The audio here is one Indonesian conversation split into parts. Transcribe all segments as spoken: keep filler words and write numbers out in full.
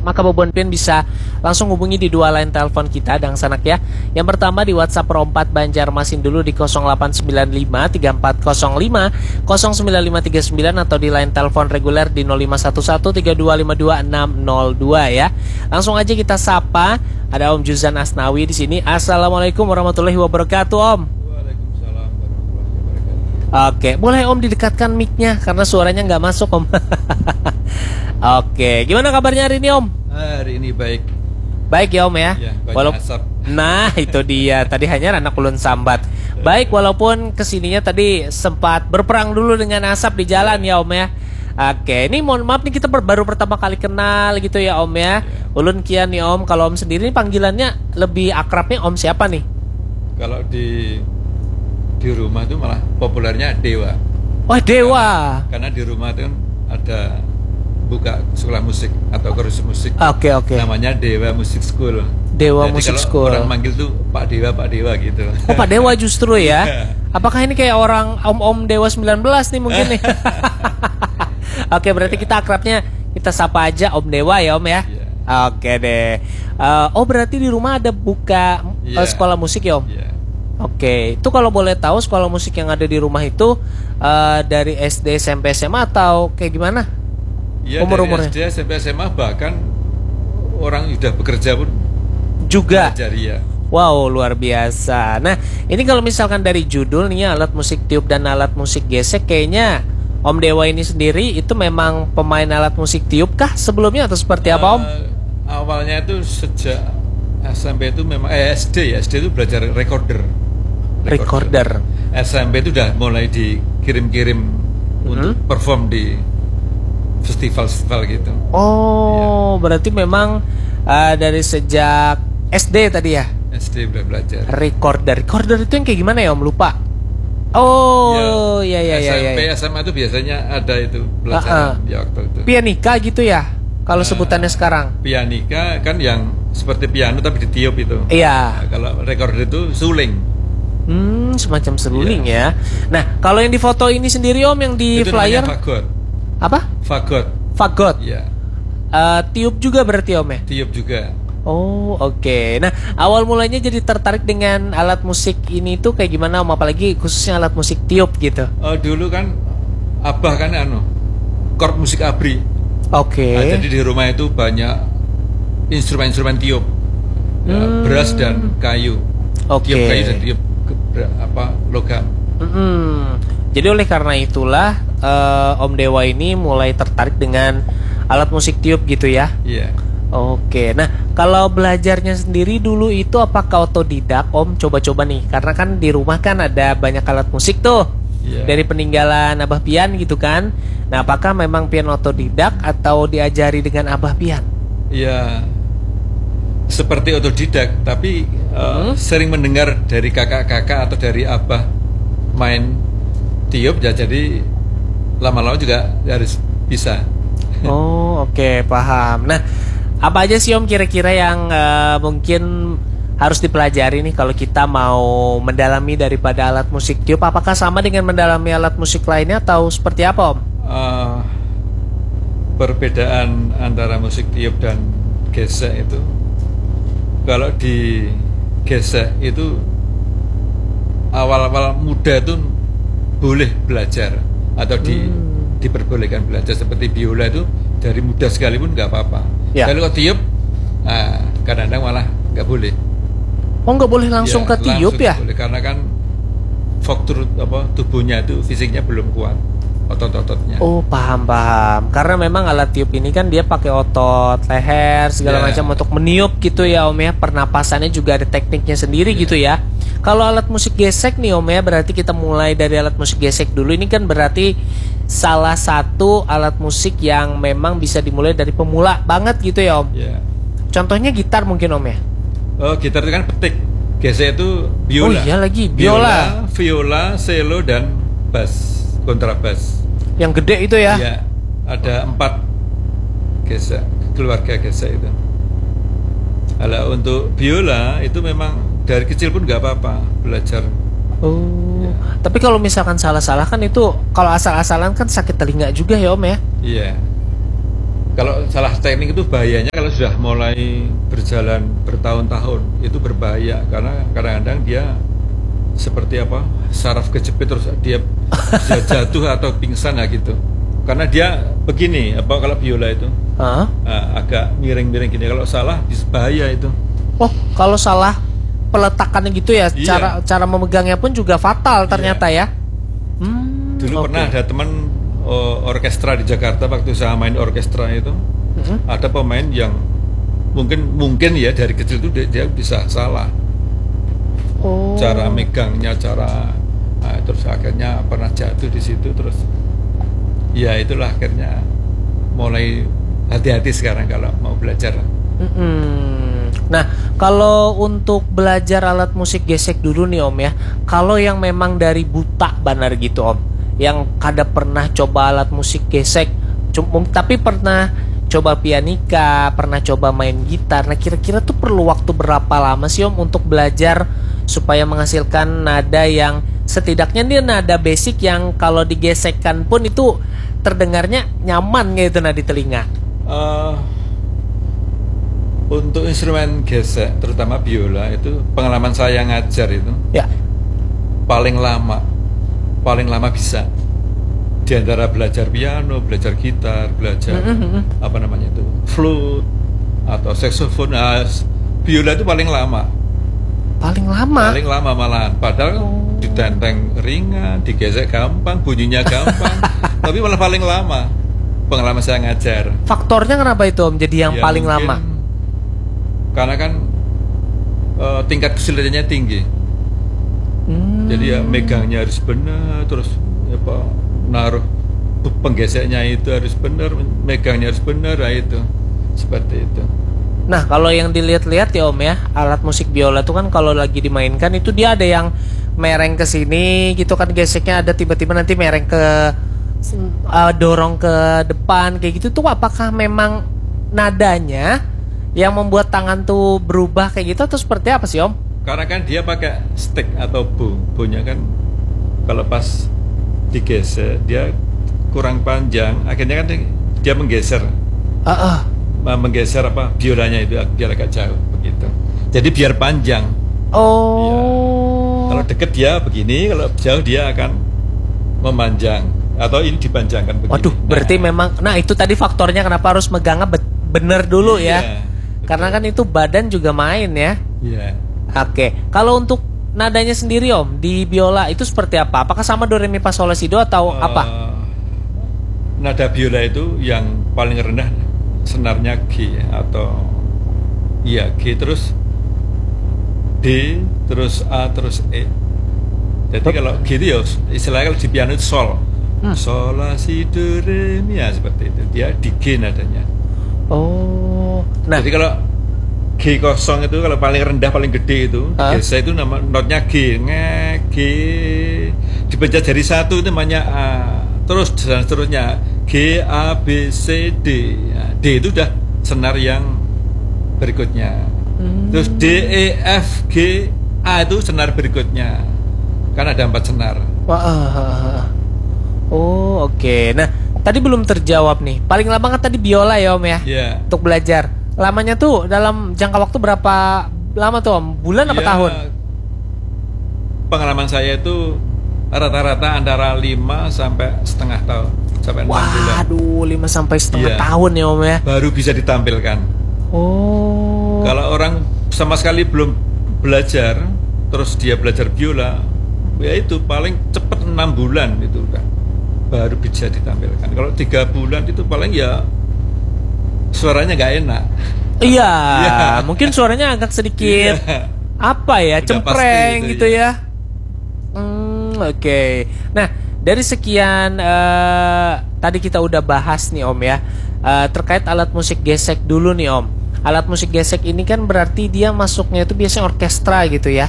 maka Bobon Pian bisa langsung hubungi di dua line telepon kita dan sanak ya. Yang pertama di WhatsApp Pro empat Banjarmasin dulu di nol delapan sembilan lima tiga empat nol lima nol sembilan lima tiga sembilan atau di line telepon reguler di nol lima satu satu tiga dua lima dua enam nol dua ya. Langsung aja kita sapa, ada Om Juzan Asnawi di sini. Assalamualaikum warahmatullahi wabarakatuh, Om. Waalaikumsalam warahmatullahi wabarakatuh. Oke, boleh Om didekatkan mic-nya karena suaranya nggak masuk, Om. Oke, gimana kabarnya hari ini, Om? Hari ini baik. Baik ya, Om ya. Ya, banyak Walaupun asap. Nah, itu dia. Tadi hanya anak ulun sambat. Baik, walaupun kesininya tadi sempat berperang dulu dengan asap di jalan ya, Om ya. Oke, ini mohon maaf nih kita baru pertama kali kenal gitu ya, Om ya. Ulun kian nih, Om. Kalau Om sendiri panggilannya lebih akrabnya Om siapa nih? Kalau di di rumah itu malah populernya Dewa. Oh, Dewa. Karena, karena di rumah itu kan ada buka sekolah musik atau kursus musik. Oke, oke. Namanya Dewa Music School. Dewa Jadi Music kalau School. orang manggil tuh Pak Dewa, Pak Dewa gitu. Oh, Pak Dewa justru ya. Apakah ini kayak orang Om-Om Dewa sembilan belas nih mungkin nih? Oke, berarti kita akrabnya kita sapa aja Om Dewa ya, Om ya. Iya. Oke deh. Uh, oh, berarti di rumah ada buka uh, Iya. sekolah musik ya, Om? Iya. Oke, itu kalau boleh tahu sekolah musik yang ada di rumah itu uh, dari S D, S M P, S M A atau kayak gimana? Iya, Umur-umurnya? dari S D sampai S M A bahkan orang sudah bekerja pun Juga. belajar ya. Wow, luar biasa. Nah, ini kalau misalkan dari judul nih ya, alat musik tiup dan alat musik gesek, kayaknya Om Dewa ini sendiri itu memang pemain alat musik tiup kah sebelumnya atau seperti apa, Om? Eh, awalnya itu sejak S M P itu memang eh, S D ya, S D itu belajar recorder. Recorder. S M P itu udah mulai dikirim-kirim untuk perform di festival-festival gitu. Oh, berarti memang uh, dari sejak S D tadi ya? S D udah belajar. Recorder. Recorder itu yang kayak gimana ya, Om? Lupa. Oh, ya ya ya ya. S M P, ya. S M A itu biasanya ada itu belajar Uh-uh. ya waktu itu. Pianika gitu ya? Kalau Uh, sebutannya sekarang. Pianika kan yang seperti piano tapi ditiup itu. Iya. Nah, kalau recorder itu suling. Hmm, semacam seruling ya. Nah, kalau yang di foto ini sendiri Om yang di Itu flyer namanya fagot. apa? Fagot. Fagot. Ya, Eh, tiup juga berarti Om ya? tiup juga. Oh, oke. Nah, awal mulanya jadi tertarik dengan alat musik ini tuh kayak gimana Om? Apalagi khususnya alat musik tiup gitu. Oh, dulu kan abah kan anu chord musik abri. Oke. Nah, jadi di rumah itu banyak instrumen-instrumen tiup, ya, Hmm. beras dan kayu. Oke. Tiup kayu dan tiup ke- ber- apa logam. Mm-mm. Jadi oleh karena itulah eh, Om Dewa ini mulai tertarik dengan alat musik tiup gitu ya. Iya. Oke, nah kalau belajarnya sendiri dulu itu apakah otodidak Om? Coba-coba nih, karena kan di rumah kan ada banyak alat musik tuh Iya. dari peninggalan Abah Pian gitu kan. Nah, apakah memang Pian otodidak atau diajari dengan Abah Pian? Iya. Seperti otodidak, tapi uh, Hmm. sering mendengar dari kakak-kakak atau dari abah main tiup ya, jadi lama-lama juga harus bisa. Oh, oke, paham. Nah, apa aja sih Om kira-kira yang eh, mungkin harus dipelajari nih kalau kita mau mendalami daripada alat musik tiup? Apakah sama dengan mendalami alat musik lainnya atau seperti apa Om? Uh, perbedaan antara musik tiup dan gesek itu, kalau di gesek itu awal-awal muda itu boleh belajar atau di Hmm. diperbolehkan belajar, seperti biola itu dari muda sekalipun nggak apa-apa. Ya. Kalau tiup, nah, kadang-kadang malah nggak boleh. Oh, nggak boleh langsung ke tiup langsung ya? boleh, karena kan faktor apa tubuhnya itu fisiknya belum kuat, otot-ototnya. Oh, paham paham. Karena memang alat tiup ini kan dia pakai otot leher segala Ya. macam untuk meniup gitu ya Om ya. Pernapasannya juga ada tekniknya sendiri gitu ya. Kalau alat musik gesek nih Om ya, berarti kita mulai dari alat musik gesek dulu. Ini kan berarti salah satu alat musik yang memang bisa dimulai dari pemula banget gitu ya Om. Ya. Contohnya gitar mungkin Om ya. Oh, gitar itu kan petik. Gesek itu biola. Oh iya lagi, biola. Viola, cello dan bass, kontrabas. Yang gede itu ya. Iya, ada empat gesek, keluarga gesek itu. Kalau untuk biola itu memang dari kecil pun nggak apa-apa belajar. Oh. Ya. Tapi kalau misalkan salah-salah kan itu kalau asal-asalan kan sakit telinga juga ya Om ya. Iya. Kalau salah teknik itu bahayanya kalau sudah mulai berjalan bertahun-tahun itu berbahaya karena kadang-kadang dia seperti apa saraf kejepit terus dia bisa jatuh atau pingsan ya gitu. Karena dia begini apa kalau biola itu Hah? uh, agak miring-miring gini, kalau salah bisa bahaya itu. Oh, kalau salah peletakannya gitu ya, Iya. cara cara memegangnya pun juga fatal ternyata ya. Hmm, Dulu oke. pernah ada teman uh, orkestra di Jakarta waktu saya main orkestra itu. Mm-mm. Ada pemain yang mungkin mungkin ya dari kecil itu dia, dia bisa salah Oh. cara megangnya, cara nah, terus akhirnya pernah jatuh di situ, terus ya itulah akhirnya mulai hati-hati sekarang kalau mau belajar. Mm-mm. Nah, kalau untuk belajar alat musik gesek dulu nih Om ya, kalau yang memang dari buta banar gitu Om, yang kada pernah coba alat musik gesek, cum- tapi pernah coba pianika, pernah coba main gitar. Nah, kira-kira tuh perlu waktu berapa lama sih Om untuk belajar supaya menghasilkan nada yang setidaknya dia nada basic yang kalau digesekkan pun itu terdengarnya nyaman gitu nah di telinga. Uh, untuk instrumen gesek terutama biola itu pengalaman saya ngajar itu Ya. paling lama paling lama bisa di antara belajar piano, belajar gitar, belajar Mm-mm. apa namanya itu flute atau saxophone. Nah, biola itu paling lama, Paling lama. paling lama malahan. Padahal Oh. ditenteng ringan, digesek gampang, bunyinya gampang, tapi malah paling lama. Pengalaman saya ngajar. Faktornya kenapa itu Om jadi yang Ya, paling mungkin lama? Karena kan eh, tingkat kesulitannya tinggi. Hmm. Jadi ya megangnya harus benar, terus apa naruh penggeseknya itu harus benar, megangnya harus benar, nah itu seperti itu. Nah, kalau yang dilihat-lihat ya Om ya, alat musik biola itu kan kalau lagi dimainkan itu dia ada yang mereng ke sini gitu kan geseknya, ada tiba-tiba nanti mereng ke uh, dorong ke depan kayak gitu tuh, apakah memang nadanya yang membuat tangan tuh berubah kayak gitu atau seperti apa sih Om? Karena kan dia pakai stick atau bow, bownya kan kalau pas digesek dia kurang panjang, akhirnya kan dia menggeser, Heeh. menggeser apa biolanya itu biar agak jauh begitu. Jadi biar panjang. Oh. Kalau deket dia begini, kalau jauh dia akan memanjang atau ini dipanjangkan begini. Waduh, berarti Nah, memang, nah itu tadi faktornya kenapa harus megangnya be- bener dulu iya, ya. betul. Karena kan itu badan juga main ya. Iya. Oke, kalau untuk nadanya sendiri Om di biola itu seperti apa? Apakah sama do re mi fa sol la si do atau Eh, apa? Nada biola itu yang paling rendah senarnya G atau iya G, terus D, terus A, terus E. Jadi kalau G itu ya istilahnya kalau di piano itu sol. Hmm. Sol la si do re mi ya seperti itu. Dia di G nadanya. Oh, nah, Jadi kalau G kosong itu kalau paling rendah paling gede itu Hah? biasa itu nama notnya G, nge G dipencet dari satu itu namanya A, terus dan seterusnya G A B C D. Nah, D itu udah senar yang berikutnya. Hmm. Terus D E F G A itu senar berikutnya. Kan ada empat senar. wah, ah, ah, ah. Oh, oke. Nah, tadi belum terjawab nih. Paling lama kan tadi biola ya Om ya, Ya. untuk belajar. Lamanya tuh dalam jangka waktu berapa lama tuh Om? Bulan apa Ya, tahun? Pengalaman saya itu rata-rata antara lima sampai setengah tahun sampai enam bulan. Waduh, lima sampai setengah Iya. tahun ya Om ya. Baru bisa ditampilkan. Oh. Kalau orang sama sekali belum belajar, terus dia belajar biola, ya itu paling cepat enam bulan itu udah baru bisa ditampilkan. Kalau tiga bulan itu paling ya suaranya nggak enak. Iya, Iya. mungkin suaranya agak sedikit Iya. apa ya, Udah cempreng pasti itu, gitu iya. ya. Hmm, oke. Nah, dari sekian eh, tadi kita udah bahas nih Om ya, eh, terkait alat musik gesek dulu nih Om. Alat musik gesek ini kan berarti dia masuknya itu biasanya orkestra gitu ya?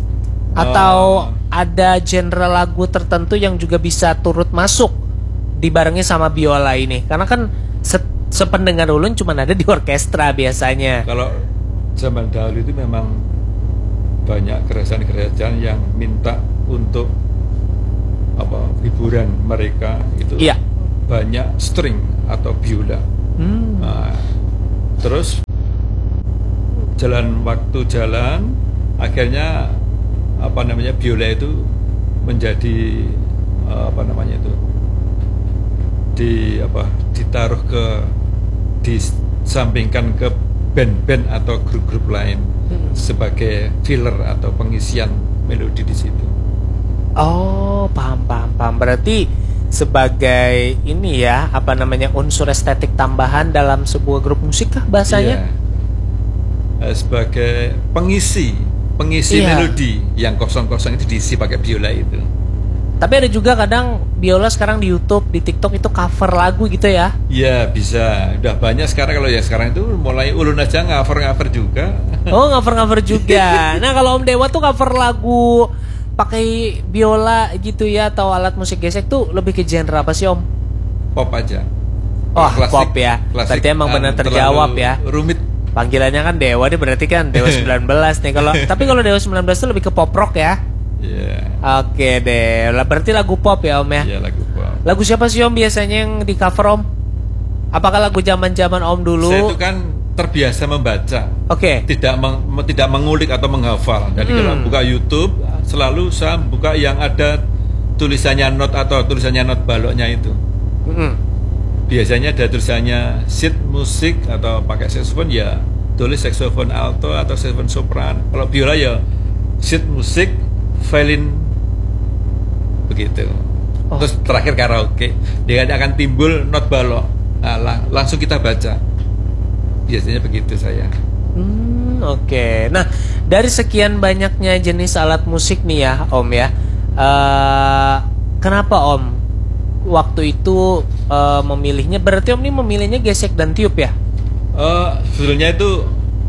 Atau Oh. ada genre lagu tertentu yang juga bisa turut masuk dibarengi sama biola ini? Karena kan se- sependengar ulun cuma ada di orkestra biasanya. Kalau zaman dahulu itu memang banyak kerajaan-kerajaan yang minta untuk apa hiburan mereka itu Iya. banyak string atau biola. Hmm. Nah, terus jalan waktu jalan, akhirnya apa namanya biola itu menjadi uh, apa namanya itu di apa ditaruh ke disampingkan ke band-band atau grup-grup lain hmm. sebagai filler atau pengisian melodi di situ. Oh, paham paham paham. Berarti sebagai ini ya, apa namanya, unsur estetik tambahan dalam sebuah grup musik kah bahasanya? Iya. Sebagai pengisi, pengisi iya. melodi yang kosong-kosong itu diisi pakai biola itu. Tapi ada juga kadang biola sekarang di YouTube, di TikTok itu cover lagu gitu ya? Iya, bisa. Udah banyak sekarang. Kalau ya sekarang itu mulai ulun aja cover-cover juga. Oh, cover-cover juga. Nah, kalau Om Dewa tuh cover lagu pakai biola gitu ya, atau alat musik gesek tuh lebih ke genre apa sih Om? Pop aja. Oh, klasik, pop ya. Klasik, berarti emang benar terjawab ya. Rumit. Panggilannya kan Dewa, dia berarti kan Dewa sembilan belas nih. Kalau tapi kalau Dewa sembilan belas itu lebih ke pop rock ya. Iya. Yeah. Oke deh. Berarti lagu pop ya Om ya? Iya, lagu pop. Lagu siapa sih Om biasanya yang di cover Om? Apakah lagu zaman-zaman Om dulu? Saya itu kan terbiasa membaca. Oke. Okay. Tidak meng, tidak mengulik atau menghafal. Jadi hmm. kalau buka YouTube selalu saya buka yang ada tulisannya not atau tulisannya not baloknya itu. Hmm. Biasanya ada tulisannya sheet musik atau pakai saxophone ya tulis saxophone alto atau saxophone sopran. Kalau biola ya sheet musik, violin, begitu. Oh. Terus terakhir karaoke, dia akan timbul not balok. Nah, lang- langsung kita baca. Biasanya begitu saya. Hmm, oke. Okay. Nah, dari sekian banyaknya jenis alat musik nih ya, Om ya. Uh, kenapa Om waktu itu uh, memilihnya? Berarti Om ini memilihnya gesek dan tiup ya? Uh, sebetulnya itu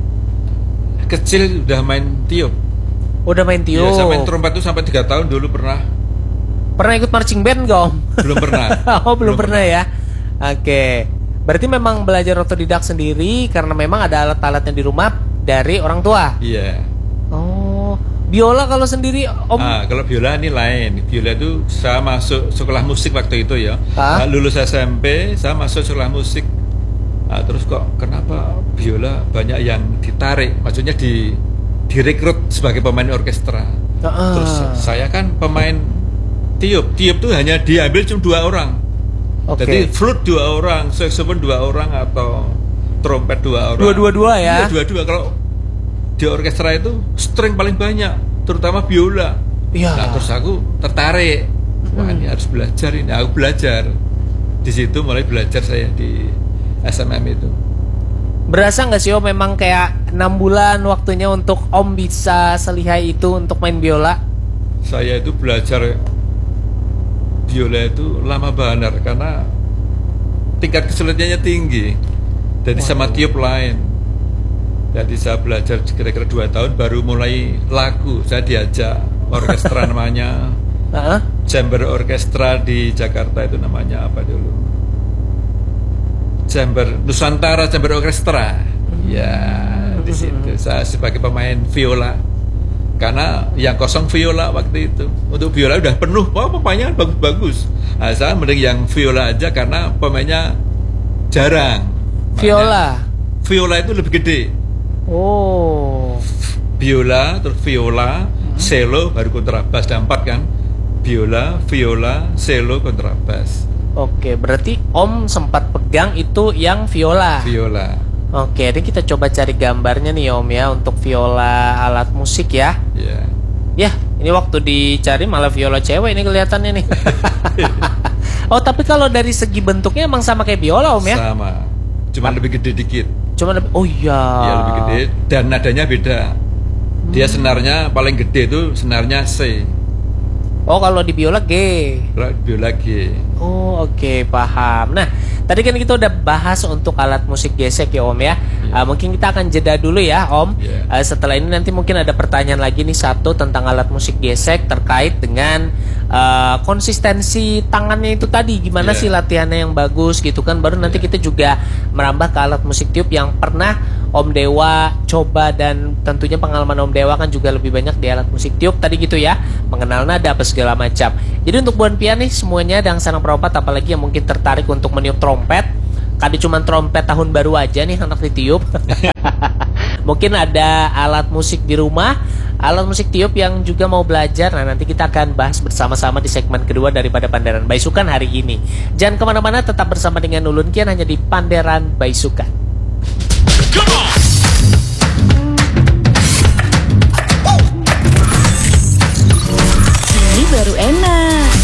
kecil udah main tiup. Udah main tiup. Ya, saya main trompet itu sampai tiga tahun dulu pernah. Pernah ikut marching band gak Om? Belum pernah. Oh belum, belum pernah, pernah ya. Oke. Okay. Berarti memang belajar otodidak sendiri karena memang ada alat-alatnya di rumah dari orang tua. Iya. Oh, biola kalau sendiri Om? Ah, kalau biola ini lain. Biola itu saya masuk sekolah musik waktu itu ya. Nah, lulus S M P, saya masuk sekolah musik. Nah, terus kok kenapa biola banyak yang ditarik? Maksudnya di direkrut sebagai pemain orkestra. Uh-uh. Terus saya kan pemain tiup. Tiup itu hanya diambil cuma dua orang. Okay. Jadi flute dua orang, saxophone dua orang atau trompet dua orang. Dua-dua-dua ya? Iya, dua-dua. Kalau di orkestra itu string paling banyak, terutama biola. Iya. Nah, terus aku tertarik. Wah, hmm. ini harus belajar ini. Aku belajar. Di situ mulai belajar saya di S M M itu. Berasa nggak sih Om memang kayak enam bulan waktunya untuk Om bisa selihai itu untuk main biola? Saya itu belajar biola itu lama banget karena tingkat kesulitannya tinggi. Jadi wow. sama tiup lain. Jadi saya belajar kira-kira dua tahun baru mulai laku. Saya diajak orkestra namanya uh-huh. Chamber Orkestra di Jakarta itu namanya apa dulu? Chamber Nusantara Chamber Orkestra. Ya, di situ saya sebagai pemain viola. Karena yang kosong viola waktu itu. Untuk viola udah penuh, wah pemainnya bagus-bagus. Nah, saya mending yang viola aja karena pemainnya jarang. Viola? Makanya, viola itu lebih gede. Oh. Biola, terus viola, hmm. cello, baru kontrabas. Ada empat kan? Biola, viola, cello, kontrabas. Oke, berarti Om sempat pegang itu yang viola. Viola. Oke, ini kita coba cari gambarnya nih Om ya untuk viola alat musik ya. Iya. Yeah. Ya, ini waktu dicari malah viola cewek ini kelihatannya nih. Oh, tapi kalau dari segi bentuknya emang sama kayak biola Om ya? Sama. Cuma lebih gede dikit. Cuma lebih, oh iya. Iya lebih gede dan nadanya beda. Dia hmm. senarnya paling gede itu senarnya C. Oh, kalau di biola G. Kalau biola G. Oh, oke, okay, paham. Nah, tadi kan kita udah bahas untuk alat musik gesek ya Om ya. Yeah. Uh, mungkin kita akan jeda dulu ya Om. Yeah. Uh, setelah ini nanti mungkin ada pertanyaan lagi nih satu tentang alat musik gesek terkait dengan uh, konsistensi tangannya itu tadi. Gimana yeah. sih latihannya yang bagus gitu kan. Baru nanti yeah. kita juga merambah ke alat musik tiup yang pernah Om Dewa coba dan tentunya pengalaman Om Dewa kan juga lebih banyak di alat musik tiup tadi gitu ya. Mengenal nada apa segala macam. Jadi untuk buan pian nih semuanya dan sanang peropat apalagi yang mungkin tertarik untuk meniup trompet. Kali cuma trompet tahun baru aja nih anak ditiup. Mungkin ada alat musik di rumah, alat musik tiup yang juga mau belajar. Nah, nanti kita akan bahas bersama-sama di segmen kedua daripada Panderan Baisukan hari ini. Jangan kemana-mana, tetap bersama dengan Ulun Kian hanya di Panderan Baisukan. Come on!